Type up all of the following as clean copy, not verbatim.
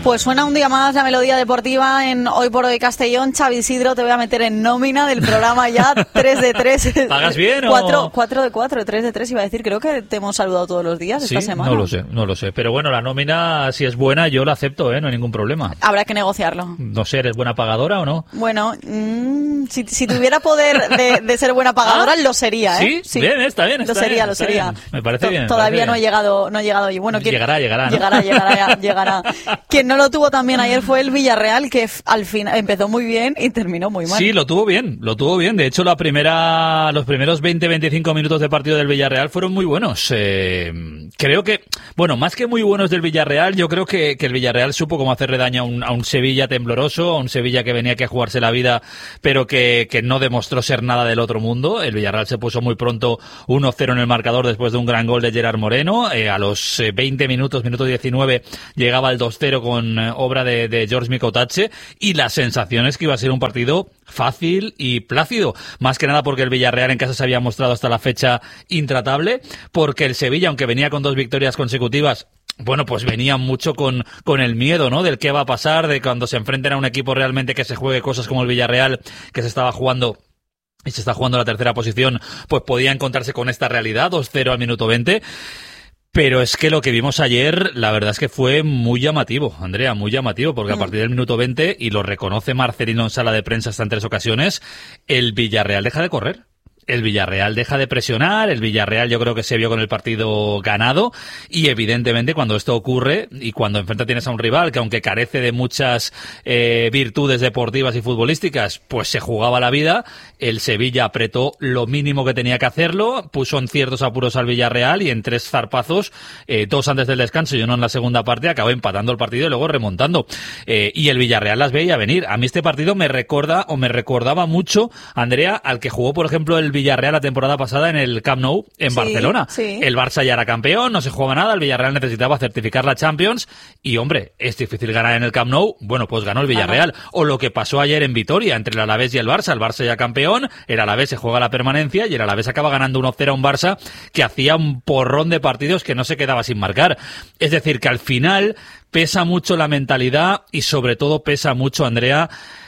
Pues suena un día más la melodía deportiva en Hoy por Hoy Castellón. Xavi Isidro, te voy a meter en nómina del programa ya 3 de 3. ¿Pagas bien 4 de 4, 3 de 3 iba a decir. Creo que te hemos saludado todos los días esta semana. No lo sé. Pero bueno, la nómina, si es buena, yo la acepto, no hay ningún problema. Habrá que negociarlo. No sé, ¿eres buena pagadora o no? Bueno, si tuviera poder de ser buena pagadora, lo sería, ¿eh? Sí, bien, está bien. Lo sería. Bien. Me parece bien. Todavía no he llegado allí. Bueno, llegará, ¿no? Llegará. Quien no lo tuvo también ayer fue el Villarreal, que al final empezó muy bien y terminó muy mal. Sí, lo tuvo bien. De hecho, los primeros 20-25 minutos de partido del Villarreal fueron muy buenos. Creo que, más que muy buenos del Villarreal, yo creo que el Villarreal supo cómo hacerle daño a un Sevilla tembloroso, a un Sevilla que venía aquí a jugarse la vida, pero que no demostró ser nada del otro mundo. El Villarreal se puso muy pronto 1-0 en el marcador después de un gran gol de Gerard Moreno. A los 20 minuto 19, llegaba el 2-0 con obra de George Mikotache, y la sensación es que iba a ser un partido fácil y plácido, más que nada porque el Villarreal en casa se había mostrado hasta la fecha intratable, porque el Sevilla, aunque venía con 2 victorias consecutivas, pues venía mucho con el miedo, ¿no? Del qué va a pasar, de cuando se enfrenten a un equipo realmente que se juegue cosas como el Villarreal, que se estaba jugando y se está jugando la tercera posición, pues podía encontrarse con esta realidad, 2-0 al minuto 20. Pero es que lo que vimos ayer, la verdad es que fue muy llamativo, Andrea, muy llamativo, porque a partir del minuto 20, y lo reconoce Marcelino en sala de prensa hasta en 3 ocasiones, el Villarreal deja de correr. El Villarreal deja de presionar, el Villarreal yo creo que se vio con el partido ganado, y evidentemente cuando esto ocurre y cuando enfrente tienes a un rival que aunque carece de muchas virtudes deportivas y futbolísticas, pues se jugaba la vida, el Sevilla apretó lo mínimo que tenía que hacerlo, puso en ciertos apuros al Villarreal y en 3 zarpazos, 2 antes del descanso y 1 en la segunda parte, acabó empatando el partido y luego remontando. Y el Villarreal las veía venir. A mí este partido me recordaba mucho, Andrea, al que jugó por ejemplo el Villarreal la temporada pasada en el Camp Nou, en Barcelona. Sí. El Barça ya era campeón, no se jugaba nada, el Villarreal necesitaba certificar la Champions y, hombre, es difícil ganar en el Camp Nou, pues ganó el Villarreal. O lo que pasó ayer en Vitoria, entre el Alavés y el Barça ya campeón, el Alavés se juega la permanencia y el Alavés acaba ganando 1-0 a un Barça que hacía un porrón de partidos que no se quedaba sin marcar. Es decir, que al final pesa mucho la mentalidad y sobre todo pesa mucho, Andrea,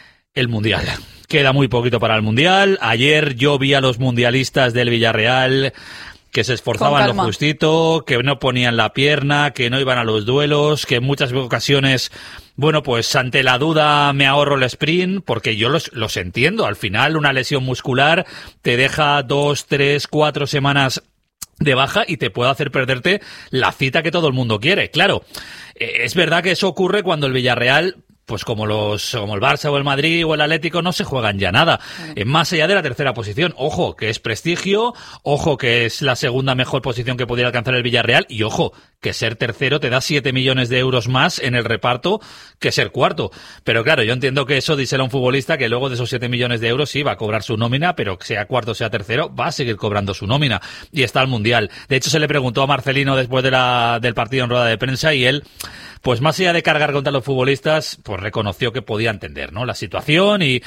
el Mundial. Queda muy poquito para el Mundial. Ayer yo vi a los mundialistas del Villarreal que se esforzaban lo justito, que no ponían la pierna, que no iban a los duelos, que en muchas ocasiones, pues ante la duda me ahorro el sprint, porque yo los entiendo. Al final una lesión muscular te deja 2, 3, 4 semanas de baja y te puede hacer perderte la cita que todo el mundo quiere. Claro, es verdad que eso ocurre cuando el Villarreal, pues como el Barça o el Madrid o el Atlético, no se juegan ya nada. Más allá de la tercera posición, ojo, que es prestigio, ojo, que es la segunda mejor posición que pudiera alcanzar el Villarreal, y ojo, que ser tercero te da 7 millones de euros más en el reparto que ser cuarto. Pero claro, yo entiendo que eso, díselo a un futbolista, que luego de esos 7 millones de euros sí va a cobrar su nómina, pero sea cuarto, sea tercero, va a seguir cobrando su nómina. Y está el Mundial. De hecho, se le preguntó a Marcelino después del partido en rueda de prensa, y él, pues más allá de cargar contra los futbolistas, pues reconoció que podía entender, ¿no?, la situación y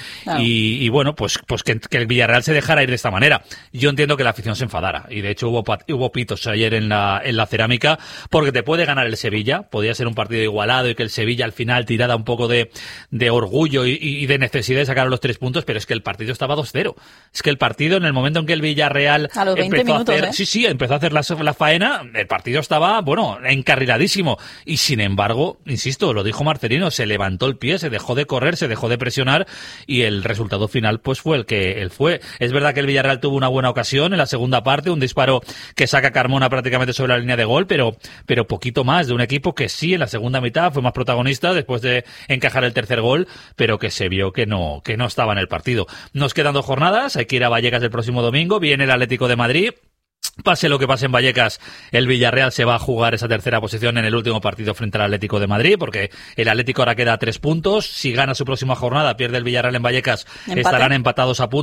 que el Villarreal se dejara ir de esta manera. Yo entiendo que la afición se enfadara, y de hecho hubo pitos ayer en la Cerámica, porque te puede ganar el Sevilla, podía ser un partido igualado y que el Sevilla al final tirara un poco de orgullo y de necesidad de sacar los 3 puntos, pero es que el partido estaba 2-0. Es que el partido, en el momento en que el Villarreal a los 20 minutos, empezó a hacer la faena, el partido estaba, encarriladísimo, y sin embargo, insisto, lo dijo Marcelino, se levantó el pie, se dejó de correr, se dejó de presionar, y el resultado final pues fue el que él fue. Es verdad que el Villarreal tuvo una buena ocasión en la segunda parte, un disparo que saca Carmona prácticamente sobre la línea de gol, pero poquito más, de un equipo que sí en la segunda mitad fue más protagonista después de encajar el tercer gol, pero que se vio que no estaba en el partido. Nos quedan 2 jornadas, hay que ir a Vallecas el próximo domingo, viene el Atlético de Madrid. Pase lo que pase en Vallecas, el Villarreal se va a jugar esa tercera posición en el último partido frente al Atlético de Madrid, porque el Atlético ahora queda a 3 puntos. Si gana su próxima jornada, pierde el Villarreal en Vallecas, estarán empatados a puntos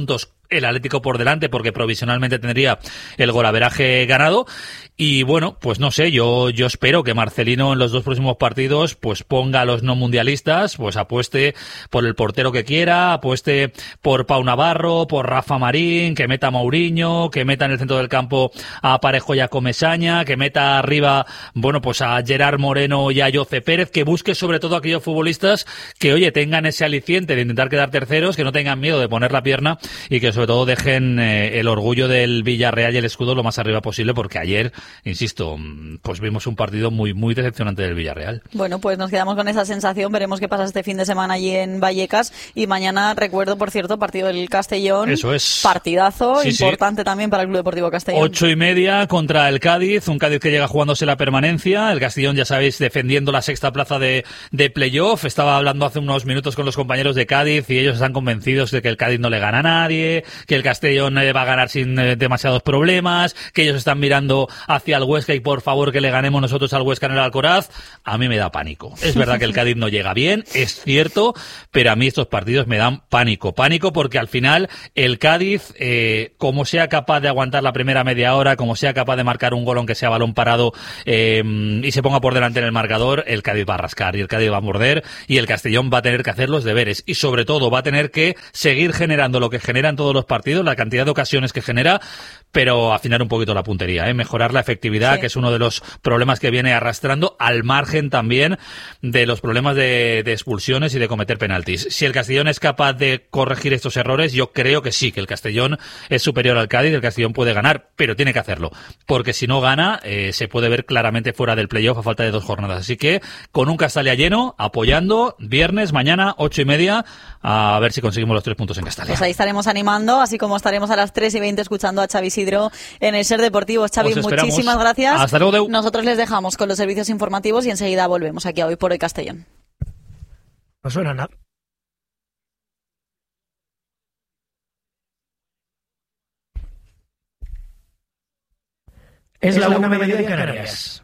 el Atlético por delante porque provisionalmente tendría el golaveraje ganado. Y bueno, pues no sé, yo espero que Marcelino en los 2 próximos partidos pues ponga a los no mundialistas, pues apueste por el portero que quiera, apueste por Pau Navarro, por Rafa Marín, que meta a Mourinho, que meta en el centro del campo a Parejo y a Comesaña, que meta arriba, bueno, pues a Gerard Moreno y a Jose Pérez, que busque sobre todo a aquellos futbolistas que, oye, tengan ese aliciente de intentar quedar terceros, que no tengan miedo de poner la pierna y que sobre todo dejen el orgullo del Villarreal y el escudo lo más arriba posible, porque ayer, insisto, pues vimos un partido muy, muy decepcionante del Villarreal. Bueno, pues nos quedamos con esa sensación, veremos qué pasa este fin de semana allí en Vallecas, y mañana, recuerdo, por cierto, partido del Castellón. Eso es. Partidazo, sí, importante también para el Club Deportivo Castellón. 8:30 contra el Cádiz, un Cádiz que llega jugándose la permanencia, el Castellón, ya sabéis, defendiendo la 6ª plaza de playoff. Estaba hablando hace unos minutos con los compañeros de Cádiz y ellos están convencidos de que el Cádiz no le gana a nadie, que el Castellón va a ganar sin demasiados problemas, que ellos están mirando hacia el Huesca y por favor que le ganemos nosotros al Huesca en el Alcoraz. A mí me da pánico. Es verdad que el Cádiz no llega bien, es cierto, pero a mí estos partidos me dan pánico porque al final el Cádiz, como sea capaz de aguantar la primera media hora, como sea capaz de marcar un gol aunque sea balón parado y se ponga por delante en el marcador, el Cádiz va a rascar y el Cádiz va a morder y el Castellón va a tener que hacer los deberes y sobre todo va a tener que seguir generando lo que genera en todos los partidos, la cantidad de ocasiones que genera, pero afinar un poquito la puntería, mejorar la efectividad, sí, que es uno de los problemas que viene arrastrando, al margen también de los problemas de expulsiones y de cometer penaltis. Si el Castellón es capaz de corregir estos errores, yo creo que sí, que el Castellón es superior al Cádiz, el Castellón puede ganar, pero tiene que hacerlo, porque si no gana, se puede ver claramente fuera del playoff a falta de 2 jornadas. Así que con un Castalia lleno, apoyando, viernes, mañana, 8:30, a ver si conseguimos los 3 puntos en Castalia. Pues ahí estaremos animando, así como estaremos a las 3:20 escuchando a Xavi Isidro en el Ser Deportivo. Xavi, muchísimas gracias. Hasta luego, Deu. Nosotros les dejamos con los servicios informativos y enseguida volvemos aquí a Hoy por Hoy Castellón. No suena nada. Es la 1:30 de Canarias.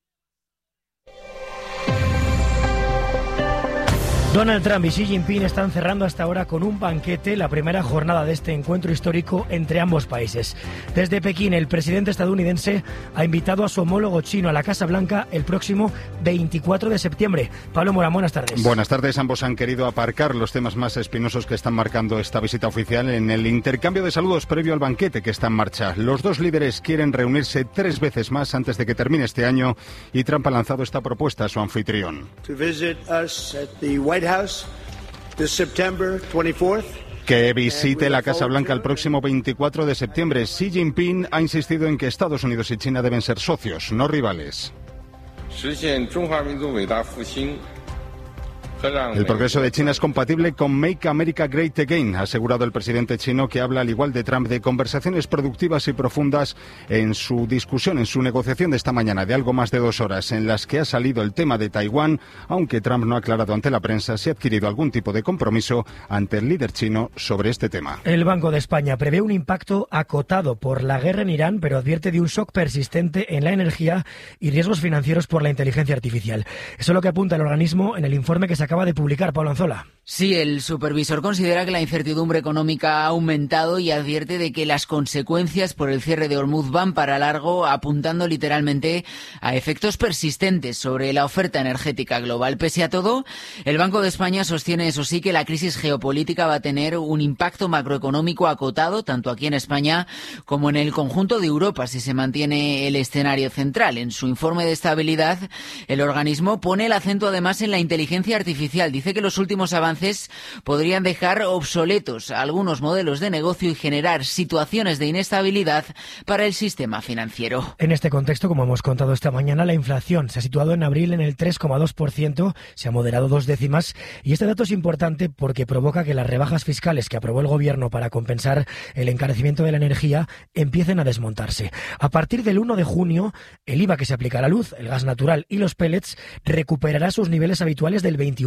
Donald Trump y Xi Jinping están cerrando hasta ahora con un banquete la primera jornada de este encuentro histórico entre ambos países. Desde Pekín, el presidente estadounidense ha invitado a su homólogo chino a la Casa Blanca el próximo 24 de septiembre. Pablo Morán, buenas tardes. Buenas tardes. Ambos han querido aparcar los temas más espinosos que están marcando esta visita oficial en el intercambio de saludos previo al banquete que está en marcha. Los dos líderes quieren reunirse 3 veces más antes de que termine este año y Trump ha lanzado esta propuesta a su anfitrión. Que visite la Casa Blanca el próximo 24 de septiembre. Xi Jinping ha insistido en que Estados Unidos y China deben ser socios, no rivales. El progreso de China es compatible con Make America Great Again, ha asegurado el presidente chino, que habla al igual de Trump de conversaciones productivas y profundas en su discusión, en su negociación de esta mañana de algo más de 2 horas, en las que ha salido el tema de Taiwán, aunque Trump no ha aclarado ante la prensa si ha adquirido algún tipo de compromiso ante el líder chino sobre este tema. El Banco de España prevé un impacto acotado por la guerra en Irán, pero advierte de un shock persistente en la energía y riesgos financieros por la inteligencia artificial. Eso es lo que apunta el organismo en el informe que se acaba de publicar. Pablo Anzola. Sí, el supervisor considera que la incertidumbre económica ha aumentado y advierte de que las consecuencias por el cierre de Hormuz van para largo, apuntando literalmente a efectos persistentes sobre la oferta energética global. Pese a todo, el Banco de España sostiene, eso sí, que la crisis geopolítica va a tener un impacto macroeconómico acotado, tanto aquí en España como en el conjunto de Europa, si se mantiene el escenario central. En su informe de estabilidad, el organismo pone el acento además en la inteligencia artificial. Dice que los últimos avances podrían dejar obsoletos algunos modelos de negocio y generar situaciones de inestabilidad para el sistema financiero. En este contexto, como hemos contado esta mañana, la inflación se ha situado en abril en el 3,2%, se ha moderado 2 décimas, y este dato es importante porque provoca que las rebajas fiscales que aprobó el gobierno para compensar el encarecimiento de la energía empiecen a desmontarse. A partir del 1 de junio, el IVA que se aplica a la luz, el gas natural y los pellets recuperará sus niveles habituales del 21%.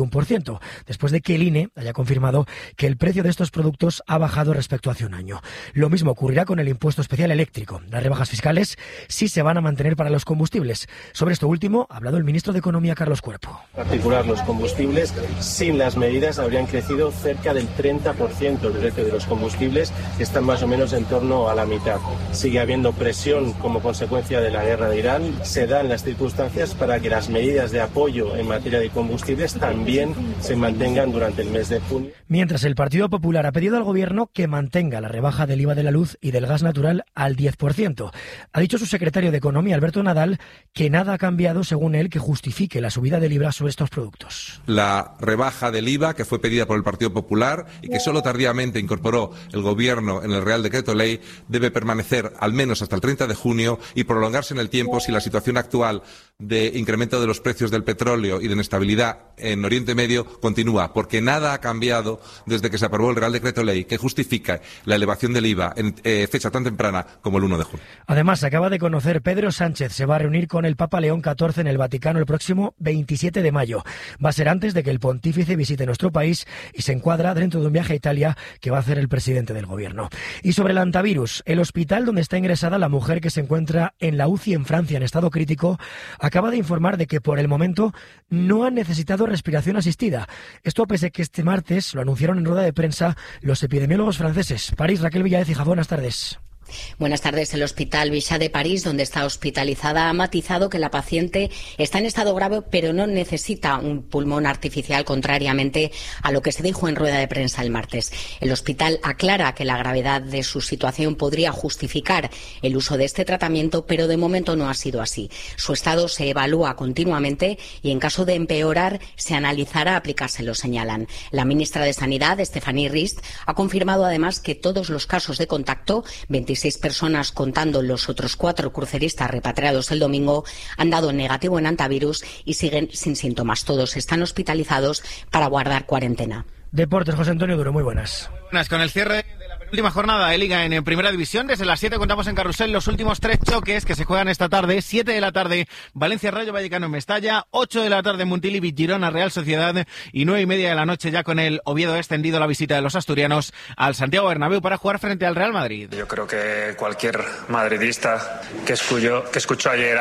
21%, después de que el INE haya confirmado que el precio de estos productos ha bajado respecto a hace un año. Lo mismo ocurrirá con el impuesto especial eléctrico. Las rebajas fiscales sí se van a mantener para los combustibles. Sobre esto último ha hablado el ministro de Economía, Carlos Cuerpo. En particular, los combustibles, sin las medidas, habrían crecido cerca del 30% el precio de los combustibles, que están más o menos en torno a la mitad. Sigue habiendo presión como consecuencia de la guerra de Irán. Se dan las circunstancias para que las medidas de apoyo en materia de combustibles también se mantengan durante el mes de junio. Mientras el Partido Popular ha pedido al Gobierno que mantenga la rebaja del IVA de la luz y del gas natural al 10%. Ha dicho su secretario de Economía, Alberto Nadal, que nada ha cambiado, según él, que justifique la subida del IVA sobre estos productos. La rebaja del IVA, que fue pedida por el Partido Popular y que solo tardíamente incorporó el Gobierno en el Real Decreto Ley, debe permanecer al menos hasta el 30 de junio y prolongarse en el tiempo si la situación actual de incremento de los precios del petróleo y de inestabilidad en Oriente Medio continúa, porque nada ha cambiado desde que se aprobó el Real Decreto Ley que justifica la elevación del IVA en fecha tan temprana como el 1 de junio. Además, se acaba de conocer, Pedro Sánchez se va a reunir con el Papa León XIV en el Vaticano el próximo 27 de mayo. Va a ser antes de que el pontífice visite nuestro país y se encuadra dentro de un viaje a Italia que va a hacer el presidente del Gobierno. Y sobre el antivirus, el hospital donde está ingresada la mujer que se encuentra en la UCI en Francia en estado crítico acaba de informar de que por el momento no han necesitado respiración asistida. Esto pese a que este martes lo anunciaron en rueda de prensa los epidemiólogos franceses. París, Raquel Villáez, hija, buenas tardes. Buenas tardes. El Hospital Bichat de París, donde está hospitalizada, ha matizado que la paciente está en estado grave, pero no necesita un pulmón artificial, contrariamente a lo que se dijo en rueda de prensa el martes. El hospital aclara que la gravedad de su situación podría justificar el uso de este tratamiento, pero de momento no ha sido así. Su estado se evalúa continuamente y, en caso de empeorar, se analizará aplicárselo, señalan. La ministra de Sanidad, Stéphanie Rist, ha confirmado además que todos los casos de contacto, 26 personas contando los otros 4 cruceristas repatriados el domingo, han dado negativo en antivirus y siguen sin síntomas. Todos están hospitalizados para guardar cuarentena. Deportes, José Antonio Duro, muy buenas. Buenas, con el cierre de la penúltima jornada de Liga en Primera División. Desde las 7 contamos en Carrusel los últimos 3 choques que se juegan esta tarde. 7 de la tarde, Valencia Rayo Vallecano en Mestalla. 8 de la tarde, Montilivi Girona Real Sociedad. Y 9:30 de la noche, ya con el Oviedo extendido, la visita de los asturianos al Santiago Bernabéu para jugar frente al Real Madrid. Yo creo que cualquier madridista que escuchó ayer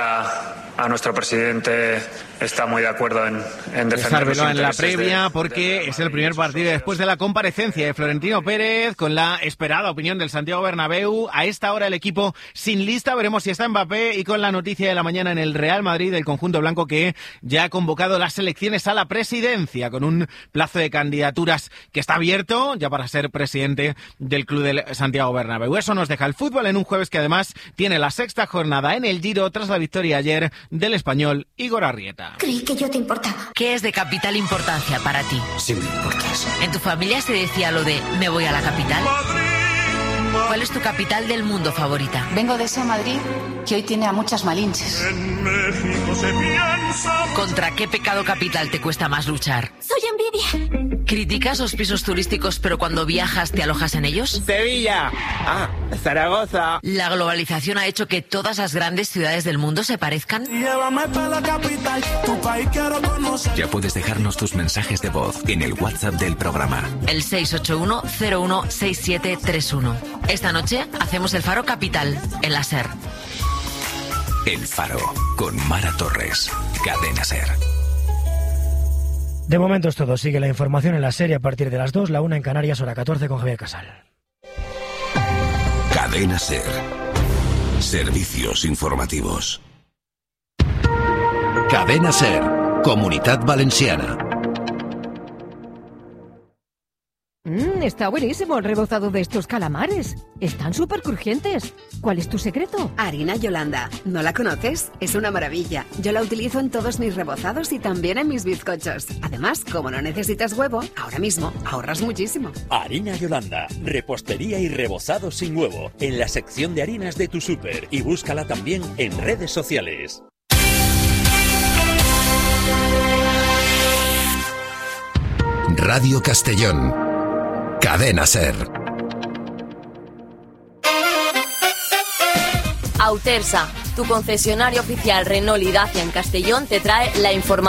a nuestro presidente está muy de acuerdo en defender los intereses en la previa, porque es el primer partido después de la comparecencia de Florentino Pérez, con la esperada opinión del Santiago Bernabéu. A esta hora el equipo sin lista, veremos si está Mbappé, y con la noticia de la mañana en el Real Madrid, el conjunto blanco que ya ha convocado las elecciones a la presidencia, con un plazo de candidaturas que está abierto ya para ser presidente del club del Santiago Bernabéu. Eso nos deja el fútbol en un jueves que además tiene la 6ª jornada en el Giro tras la victoria ayer del español Igor Arrieta. Creí que yo te importaba. ¿Qué es de capital importancia para ti? Sí me importas. ¿En tu familia se decía lo de me voy a la capital? ¿Cuál es tu capital del mundo favorita? Vengo de ese Madrid que hoy tiene a muchas malinches. En México se piensa. ¿Contra qué pecado capital te cuesta más luchar? Soy envidia. ¿Criticas los pisos turísticos pero cuando viajas te alojas en ellos? Sevilla. Zaragoza. ¿La globalización ha hecho que todas las grandes ciudades del mundo se parezcan? Llévame para la capital, tu país quiero conocer. Ya puedes dejarnos tus mensajes de voz en el WhatsApp del programa. El 681-016731. Esta noche hacemos el Faro Capital en la SER. El Faro, con Mara Torres. Cadena SER. De momento es todo. Sigue la información en la serie a partir de las 2, la 1 en Canarias, hora 14 con Javier Casal. Cadena SER. Servicios informativos. Cadena SER. Comunitat Valenciana. Está buenísimo el rebozado de estos calamares. Están súper crujientes. ¿Cuál es tu secreto? Harina Yolanda. ¿No la conoces? Es una maravilla. Yo la utilizo en todos mis rebozados y también en mis bizcochos. Además, como no necesitas huevo, ahora mismo ahorras muchísimo. Harina Yolanda. Repostería y rebozado sin huevo. En la sección de harinas de tu súper. Y búscala también en redes sociales. Radio Castellón. Cadena SER. Autersa, tu concesionario oficial Renault y Dacia en Castellón, te trae la información.